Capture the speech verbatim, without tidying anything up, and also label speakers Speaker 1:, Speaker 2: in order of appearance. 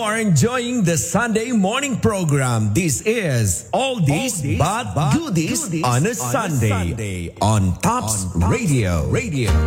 Speaker 1: are enjoying the Sunday morning program. This is All This But Goodies on a Sunday on Tops Radio. Radio.